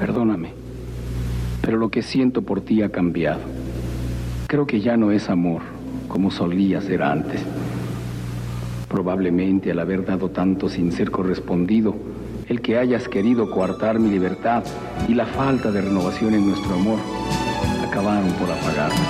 Perdóname, pero lo que siento por ti ha cambiado. Creo que ya no es amor como solía ser antes. Probablemente al haber dado tanto sin ser correspondido, el que hayas querido coartar mi libertad y la falta de renovación en nuestro amor acabaron por apagarme.